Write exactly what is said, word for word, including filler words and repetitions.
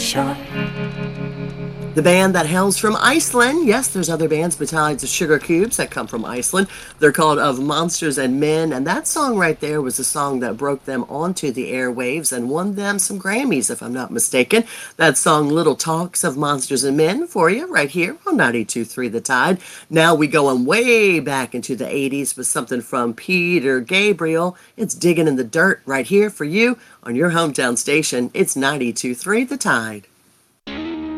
shore. The band that hails from Iceland. Yes, there's other bands besides the Sugar Cubes that come from Iceland. They're called Of Monsters and Men, and that song right there was the song that broke them onto the airwaves and won them some Grammys, if I'm not mistaken. That song, Little Talks of Monsters and Men, for you right here on ninety-two point three The Tide. Now we going way back into the eighties with something from Peter Gabriel. It's Digging in the Dirt right here for you on your hometown station. It's ninety-two point three The Tide.